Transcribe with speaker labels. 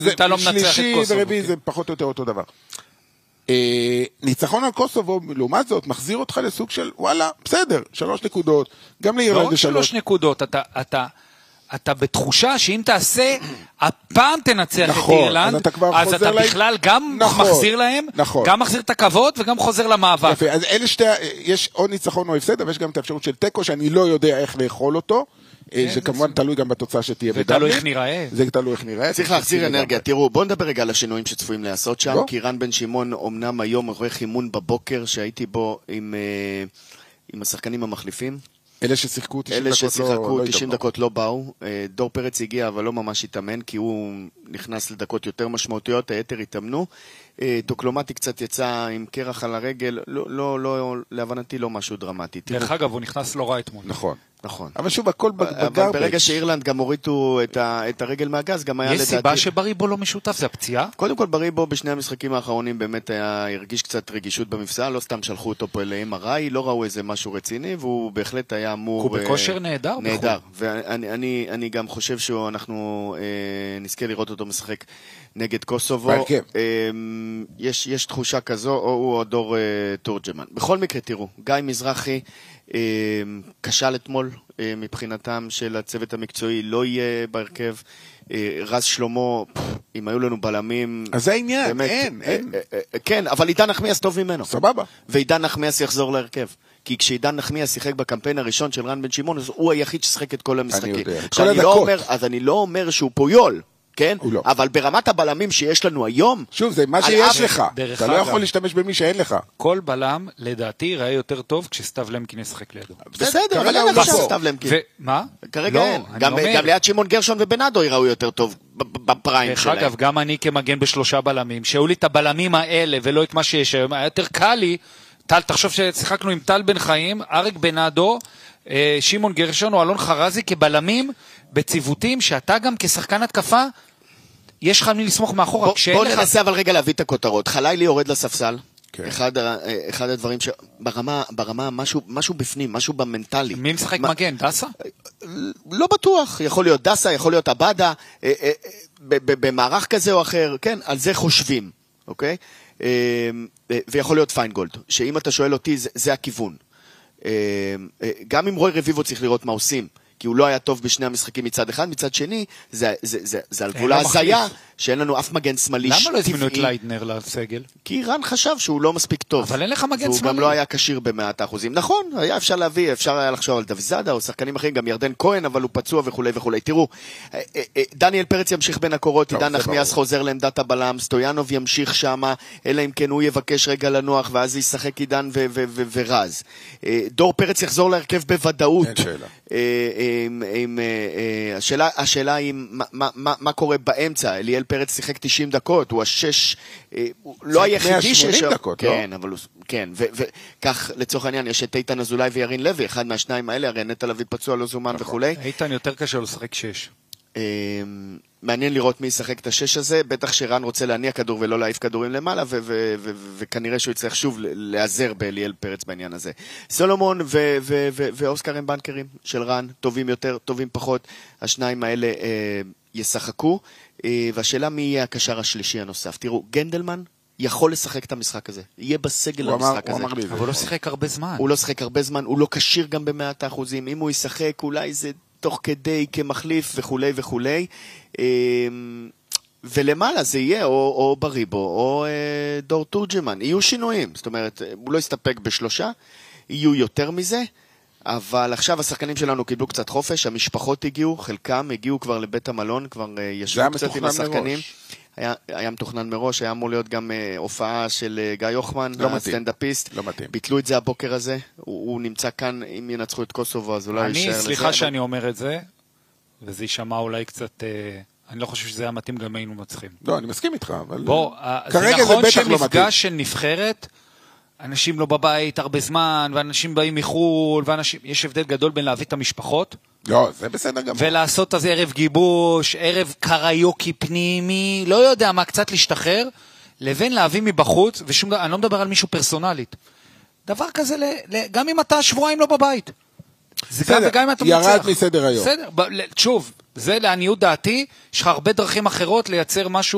Speaker 1: אתה לא מנצח את
Speaker 2: שלישי
Speaker 1: קוסובו.
Speaker 2: ורביעי זה פחות או יותר אותו דבר. ניצחון על קוסובו, לעומת זאת, מחזיר אותך לסוג של, וואלה, בסדר, 3 נקודות, גם לאירלנד
Speaker 1: לא 3 נקודות, אתה בתחושה שאם תעשה, הפעם תנצח את אירלנד, אז אתה בכלל גם מחזיר להם, גם מחזיר את הכבוד וגם חוזר למאבק.
Speaker 2: יפה, אז אלה שתי, יש עוד ניצחון או הפסד, אבל יש גם את האפשרות של טקו, שאני לא יודע איך לאכול אותו, שכמובן תלוי גם בתוצאה שתהיה בדבלי.
Speaker 1: ותלוי איך נראה.
Speaker 2: זה תלוי איך נראה.
Speaker 3: צריך להחזיר אנרגיה. תראו, בואו נדבר רגע על השינויים שצפויים לעשות שם, כי רן בן שמעון אומנם היום עורך אימון בבוקר שהייתי בו עם השחקנים המחליפים.
Speaker 2: אלה ששיחקו
Speaker 3: 90 דקות לא באו. דור פרץ הגיע אבל לא ממש התאמן, כי הוא נכנס לדקות יותר משמעותיות, היתר התאמנו. דוקלומטי קצת יצא עם קרח על הרגל, לא, להבנתי לא משהו דרמטי.
Speaker 1: דרך אגב, הוא נכנס לא רע אתמול.
Speaker 3: נכון.
Speaker 2: אבל שוב, הכל בגרבג'.
Speaker 3: אבל ברגע שאירלנד גם הורידו את הרגל מהגז, גם היה לדעתי...
Speaker 1: יש סיבה שבריבו לא משותף, זה הפציעה?
Speaker 3: קודם כל, בריבו בשני המשחקים האחרונים באמת הרגיש קצת רגישות במפסע, לא סתם שלחו אותו פה ל-MRI, לא ראו איזה משהו רציני, והוא בהחלט היה אמור...
Speaker 1: הוא בכושר נהדר.
Speaker 3: נהדר, ואני גם חושב שאנחנו נזכה לראות אותו משחק נגד קוסובו. יש תחושה כזו, או הוא או דור תורג'מן. בכל מקרה, תראו, גיא מזרחי כשל אתמול מבחינתם של הצוות המקצועי, לא יהיה בהרכב. רז שלמה, אם היו לנו בלמים...
Speaker 2: אז זה העניין, אין.
Speaker 3: כן, אבל עידן נחמיאס טוב ממנו.
Speaker 2: סבבה.
Speaker 3: ועידן נחמיאס יחזור להרכב. כי כשעידן נחמיאס שיחק בקמפיין הראשון של רן בן שמעון, אז הוא היחיד ששחק את כל המשחקים.
Speaker 2: אני יודע.
Speaker 3: אז אני לא אומר שהוא פויול. כן?
Speaker 2: לא.
Speaker 3: אבל ברמת הבלמים שיש לנו היום...
Speaker 2: שוב, זה מה שיש לך. אתה לא יכול להשתמש במי שאין לך.
Speaker 1: כל בלם, לדעתי, ראה יותר טוב כשסטב למקין ישחק לידו.
Speaker 3: בסדר, אבל אין לך סטב למקין.
Speaker 1: מה?
Speaker 3: כרגע אין. גם ליד שמעון גרשון ובנאדו יראו יותר טוב בפריים שלהם.
Speaker 1: דרך אגב, גם אני כמגן ב3 בלמים, שהיו לי את הבלמים האלה ולא את מה שיש היום, היה יותר קל לי. טל, תחשוב ששיחקנו עם טל בן חיים, אריק בנאדו, שמעון גרשון או אלון חרזי כבלמים בציוותים שאתה גם כשחקן התקפה יש לך מי לסמוך מאחורה.
Speaker 3: בוא ננסה אבל רגע להביא את הכותרות. חלילי יורד לספסל, אחד הדברים שברמה משהו בפנים, משהו במנטלי.
Speaker 1: מי משחק מגן? דסה?
Speaker 3: לא בטוח, יכול להיות דסה, יכול להיות אבדה, במערך כזה או אחר, כן, על זה חושבים, אוקיי? ויכול להיות פיינגולד, שאם אתה שואל אותי זה הכיוון. גם אם רוי רביבו צריך לראות מה עושים, כי הוא לא היה טוב בשני המשחקים מצד אחד, מצד שני, זה על גבול ההזיה, שאין לנו אף מגן שמאלי טבעי.
Speaker 1: למה לא הזמינו את ליידנר לסגל?
Speaker 3: כי רן חשב שהוא לא מספיק טוב.
Speaker 1: אבל אין לך מגן שמאלי.
Speaker 3: והוא גם לא היה קשיר ב100%. נכון, היה אפשר להביא, אפשר היה לחשוב על דויזאדה, או שחקנים אחרים, גם ירדן כהן, אבל הוא פצוע וכו' וכו'. תראו, דניאל פרץ ימשיך בין הקורות, עידן נחמיאס חוזר לעמדת הבלם, סטויאנוב ימשיך שמה, אלא אם כן הוא יבקש רגע לנוח, ואז ישחק עידן ורז. דור פרץ יחזור להרכב בוודאות. השאלה היא מה קורה באמצע. אליאל פרץ שיחק 90 דקות, הוא השש, לא היחידי שיש... כן, אבל הוא... כן, וכך לצורך העניין יש את איתן אזולאי וירין לוי, אחד מהשניים האלה, הרי נטע לביא פצוע לא זומן וכולי.
Speaker 1: איתן יותר קשה לו לשחק 6.
Speaker 3: מעניין לראות מי ישחק את השש הזה, בטח שרן רוצה להניע כדור ולא להעיף כדורים למעלה, וכנראה שהוא יצטרך שוב להיעזר באליאל פרץ בעניין הזה. סולומון ואוסקר הם בנקרים של רן, טובים יותר, טובים פחות, השניים האלה ישחקו, והשאלה מי יהיה הקשר השלישי הנוסף. תראו, גנדלמן יכול לשחק את המשחק הזה, יהיה בסגל המשחק הזה.
Speaker 1: אבל הוא לא שיחק הרבה זמן.
Speaker 3: הוא לא שיחק הרבה זמן, הוא לא קשיר גם ב100%, אם הוא ישחק אולי זה תוך כדי כמחליף וכולי וכולי, ולמעלה זה יהיה או בריבו או דור תורג'מן, יהיו שינויים, זאת אומרת, הוא לא יסתפק ב3, יהיו יותר מזה, אבל עכשיו השחקנים שלנו קיבלו קצת חופש, המשפחות הגיעו, חלקם הגיעו כבר לבית המלון, כבר ישבו קצת עם השחקנים. היה מתוכנן מראש, היה אמור להיות גם הופעה של גיא יוחמן, הסטנדאפיסט.
Speaker 2: לא מתאים.
Speaker 3: ביטלו את זה הבוקר הזה, הוא נמצא כאן, אם ינצחו את קוסובו, אז אולי יישאר לזה.
Speaker 1: סליחה שאני אומר את זה, וזה יישמע אולי קצת, אני לא חושב שזה היה מתאים גם היינו מצחים.
Speaker 2: לא, אני מסכים איתך, אבל...
Speaker 1: בוא, זה נכון שמפגש של נבחרת, אנשים לא בבית הרבה זמן, ואנשים באים מחול, יש הבדל גדול בין להביא את המשפחות,
Speaker 2: לא, זה בסדר גם.
Speaker 1: ולעשות אז ערב גיבוש, ערב קריוקי פנימי, לא יודע מה, קצת להשתחרר, לבין להביא מבחוץ, אני לא מדבר על מישהו פרסונלית. דבר כזה, גם אם אתה שבועיים לא בבית.
Speaker 2: בסדר, ירד מסדר היום.
Speaker 1: בסדר, שוב, זה לעניות דעתי, יש לך הרבה דרכים אחרות לייצר משהו